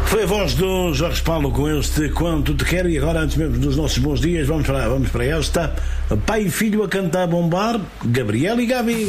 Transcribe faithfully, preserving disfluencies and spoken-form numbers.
Foi a voz do Jorge Paulo com este Quanto Te Quero. E agora, antes mesmo dos nossos bons dias, vamos para, vamos para esta. Pai e filho a cantar bombar, Gabriel e Gabi.